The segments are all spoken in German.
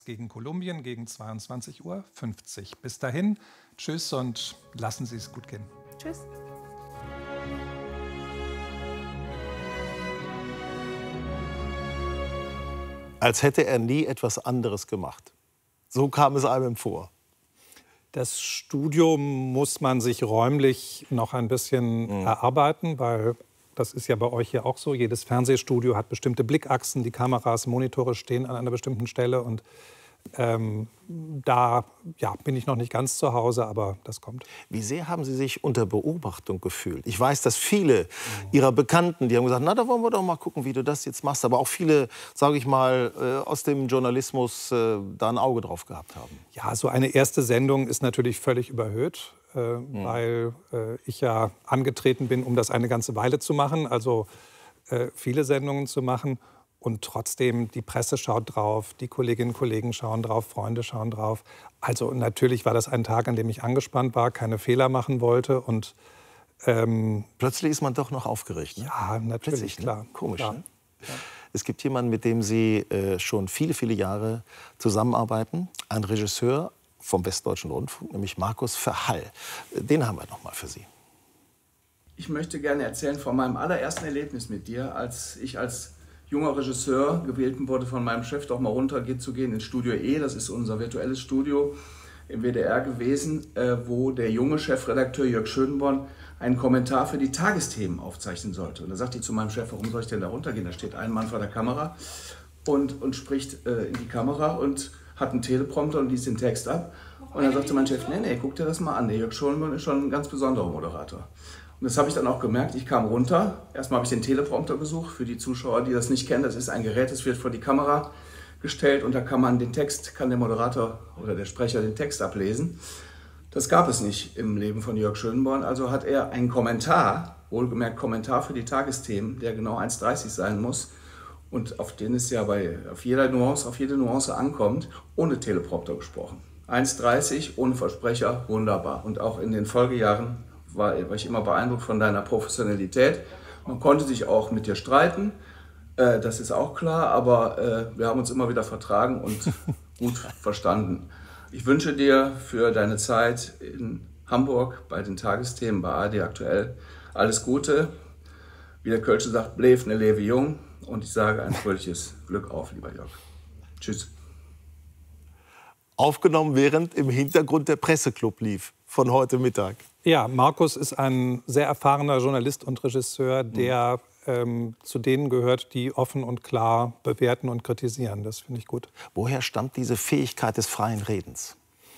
gegen Kolumbien gegen 22:50 Uhr. Bis dahin, tschüss und lassen Sie es gut gehen. Tschüss. Als hätte er nie etwas anderes gemacht. So kam es einem vor. Das Studio muss man sich räumlich noch ein bisschen erarbeiten, weil das ist ja bei euch hier auch so. Jedes Fernsehstudio hat bestimmte Blickachsen, die Kameras, Monitore stehen an einer bestimmten Stelle. Und da bin ich noch nicht ganz zu Hause, aber das kommt. Wie sehr haben Sie sich unter Beobachtung gefühlt? Ich weiß, dass viele Ihrer Bekannten, die haben gesagt, na, da wollen wir doch mal gucken, wie du das jetzt machst. Aber auch viele, sage ich mal, aus dem Journalismus da ein Auge drauf gehabt haben. Ja, so eine erste Sendung ist natürlich völlig überhöht, weil ich ja angetreten bin, um das eine ganze Weile zu machen, also viele Sendungen zu machen. Und trotzdem, die Presse schaut drauf, die Kolleginnen und Kollegen schauen drauf, Freunde schauen drauf. Also natürlich war das ein Tag, an dem ich angespannt war, keine Fehler machen wollte. Und plötzlich ist man doch noch aufgeregt. Ne? Ja, natürlich, plötzlich, klar. Ne? Komisch, klar. Ne? Ja. Es gibt jemanden, mit dem Sie schon viele, viele Jahre zusammenarbeiten. Ein Regisseur vom Westdeutschen Rundfunk, nämlich Markus Verhall. Den haben wir noch mal für Sie. Ich möchte gerne erzählen von meinem allerersten Erlebnis mit dir, als ich als junger Regisseur gewählt wurde von meinem Chef, doch mal runterzugehen ins Studio E, das ist unser virtuelles Studio im WDR gewesen, wo der junge Chefredakteur Jörg Schönborn einen Kommentar für die Tagesthemen aufzeichnen sollte. Und da sagte ich zu meinem Chef, warum soll ich denn da runtergehen? Da steht ein Mann vor der Kamera und spricht in die Kamera und hat einen Teleprompter und liest den Text ab. Und dann sagte mein Chef, nee, guck dir das mal an, der Jörg Schönborn ist schon ein ganz besonderer Moderator. Und das habe ich dann auch gemerkt. Ich kam runter. Erstmal habe ich den Teleprompter gesucht. Für die Zuschauer, die das nicht kennen, das ist ein Gerät, das wird vor die Kamera gestellt und da kann man den Text, kann der Moderator oder der Sprecher den Text ablesen. Das gab es nicht im Leben von Jörg Schönborn. Also hat er einen Kommentar, wohlgemerkt Kommentar für die Tagesthemen, der genau 1,30 sein muss und auf den es ja auf jede Nuance ankommt, ohne Teleprompter gesprochen. 1,30 ohne Versprecher, wunderbar. Und auch in den Folgejahren war ich immer beeindruckt von deiner Professionalität. Man konnte sich auch mit dir streiten, das ist auch klar, aber wir haben uns immer wieder vertragen und gut verstanden. Ich wünsche dir für deine Zeit in Hamburg bei den Tagesthemen, bei ARD aktuell, alles Gute. Wie der Kölsche sagt, bleef ne Lewe jung. Und ich sage ein fröhliches Glück auf, lieber Jörg. Tschüss. Aufgenommen, während im Hintergrund der Presseclub lief von heute Mittag. Ja, Markus ist ein sehr erfahrener Journalist und Regisseur, der zu denen gehört, die offen und klar bewerten und kritisieren. Das finde ich gut. Woher stammt diese Fähigkeit des freien Redens?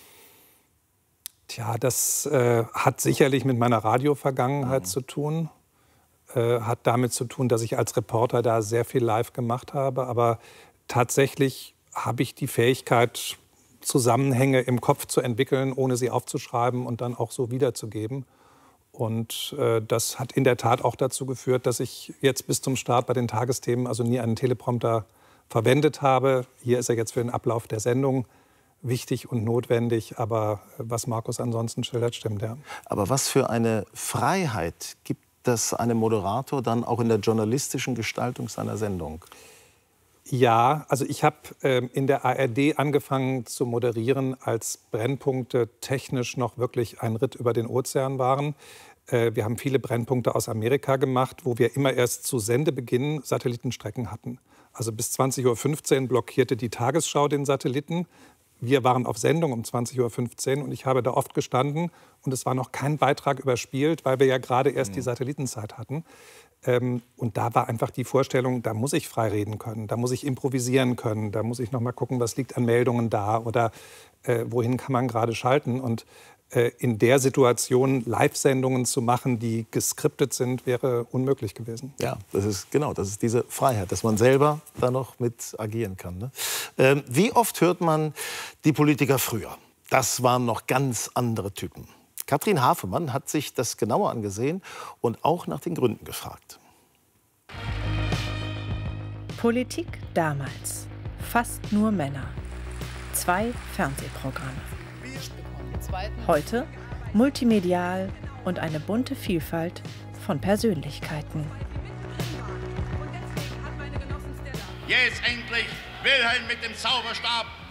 Tja, das hat sicherlich mit meiner Radio-Vergangenheit zu tun. Hat damit zu tun, dass ich als Reporter da sehr viel live gemacht habe. Aber tatsächlich habe ich die Fähigkeit, Zusammenhänge im Kopf zu entwickeln, ohne sie aufzuschreiben und dann auch so wiederzugeben. Und das hat in der Tat auch dazu geführt, dass ich jetzt bis zum Start bei den Tagesthemen also nie einen Teleprompter verwendet habe. Hier ist er jetzt für den Ablauf der Sendung wichtig und notwendig. Aber was Markus ansonsten schildert, stimmt, ja. Aber was für eine Freiheit gibt das einem Moderator dann auch in der journalistischen Gestaltung seiner Sendung? Ja, also ich habe in der ARD angefangen zu moderieren, als Brennpunkte technisch noch wirklich ein Ritt über den Ozean waren. Wir haben viele Brennpunkte aus Amerika gemacht, wo wir immer erst zu Sendebeginn Satellitenstrecken hatten. Also bis 20:15 Uhr blockierte die Tagesschau den Satelliten. Wir waren auf Sendung um 20:15 Uhr und ich habe da oft gestanden und es war noch kein Beitrag überspielt, weil wir ja gerade erst die Satellitenzeit hatten. Und da war einfach die Vorstellung, da muss ich frei reden können, da muss ich improvisieren können, da muss ich noch mal gucken, was liegt an Meldungen da oder wohin kann man gerade schalten. Und in der Situation Live-Sendungen zu machen, die geskriptet sind, wäre unmöglich gewesen. Ja, das ist diese Freiheit, dass man selber da noch mit agieren kann. Ne? Wie oft hört man die Politiker früher? Das waren noch ganz andere Typen. Katrin Hafemann hat sich das genauer angesehen und auch nach den Gründen gefragt. Politik damals. Fast nur Männer. 2 Fernsehprogramme. Heute multimedial und eine bunte Vielfalt von Persönlichkeiten. Jetzt endlich Wilhelm mit dem Zauberstab